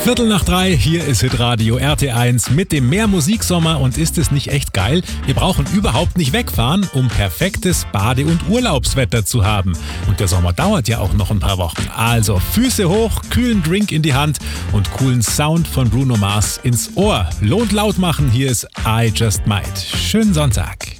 3:15, hier ist Hitradio RT1 mit dem Mehr-Musik-Sommer. Und ist es nicht echt geil? Wir brauchen überhaupt nicht wegfahren, um perfektes Bade- und Urlaubswetter zu haben. Und der Sommer dauert ja auch noch ein paar Wochen. Also Füße hoch, kühlen Drink in die Hand und coolen Sound von Bruno Mars ins Ohr. Lohnt laut machen, hier ist I Just Might. Schönen Sonntag.